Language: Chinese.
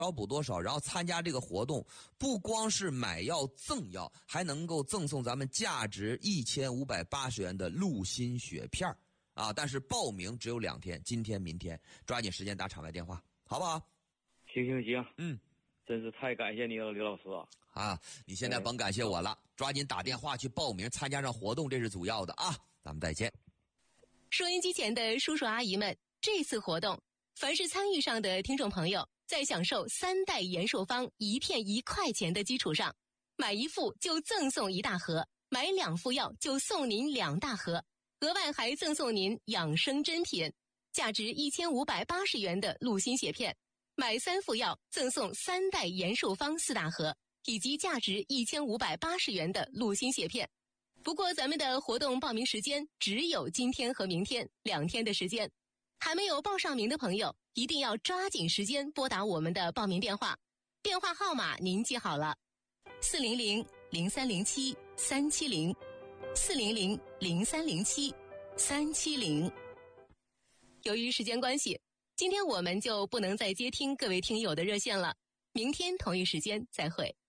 补多少，然后参加这个活动，不光是买药赠药，还能够赠送咱们价值1580元的鹿心血片啊！但是报名只有2天，今天、明天，抓紧时间打场外电话，好不好？ 行，真是太感谢你了，刘老师啊！你现在甭感谢我了，抓紧打电话去报名，参加上活动，这是主要的啊！咱们再见。 收音机前的叔叔阿姨们，这次活动，凡是参与上的听众朋友，在享受3代延寿方1片1块钱的基础上，买1副就赠送1大盒，买2副药就送您2大盒，额外还赠送您养生珍品，价值1580元的鹿心血片，买3副药赠送3代延寿方4大盒，以及价值1580元的鹿心血片。不过咱们的活动报名时间只有今天和明天2天的时间，还没有报上名的朋友一定要抓紧时间拨打我们的报名电话，电话号码您记好了，400-0307-370，400-0307-370。由于时间关系，今天我们就不能再接听各位听友的热线了，明天同一时间再会。